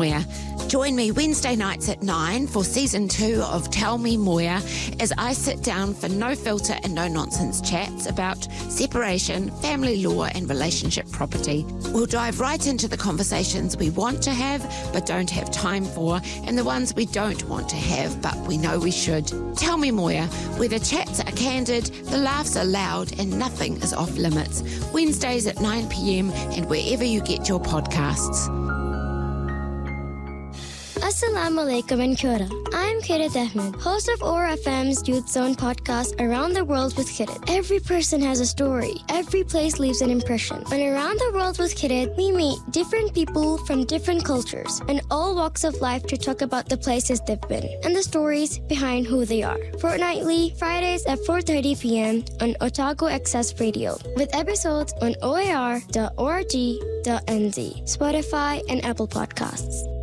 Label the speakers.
Speaker 1: Moya. Join me Wednesday nights at 9 for Season 2 of Tell Me Moya as I sit down for no filter and no nonsense chats about separation, family law and relationship property. We'll dive right into the conversations we want to have but don't have time for, and the ones we don't want to have but we know we should. Tell Me Moya, where the chats are candid, the laughs are loud and nothing is off limits. Wednesdays at 9 p.m. and wherever you get your podcasts.
Speaker 2: Assalamu alaikum and kia ora. I'm Kirit Ahmed, host of Aura FM's Youth Zone podcast Around the World with Kirit. Every person has a story. Every place leaves an impression. On Around the World with Kirit, we meet different people from different cultures and all walks of life to talk about the places they've been and the stories behind who they are. Fortnightly, Fridays at 4:30 p.m. on Otago Access Radio, with episodes on oar.org.nz, Spotify and Apple Podcasts.